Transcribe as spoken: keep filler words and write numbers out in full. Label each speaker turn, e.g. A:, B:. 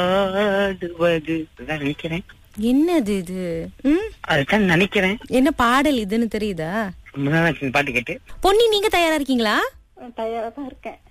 A: ஆடுவது அதான் நினைக்கிறேன்.
B: என்னது இது? ம்?
A: அதுதான் நினைக்கிறேன்.
B: என்ன பாடல் இதுன்னு தெரியுதா?
A: ரொம்ப நாள் ஆச்சு இந்த பாட்டு கேட்டு.
B: பொன்னி, நீங்க தயாரா இருக்கீங்களா?
C: தயாரா தான் இருக்கேன்.